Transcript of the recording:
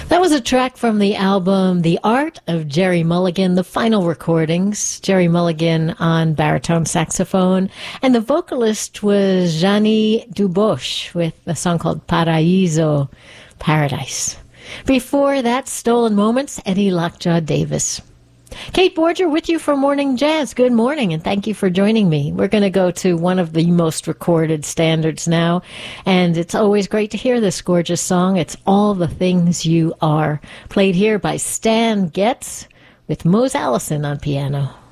That was a track from the album The Art of Jerry Mulligan, the final recordings. Jerry Mulligan on baritone saxophone. And the vocalist was Janie Dubois with a song called Paraíso, Paradise. Before that, Stolen Moments, Eddie Lockjaw Davis. Kate Borger with you for Morning Jazz. Good morning, and thank you for joining me. We're going to go to one of the most recorded standards now, and it's always great to hear this gorgeous song. It's All the Things You Are, played here by Stan Getz with Mose Allison on piano.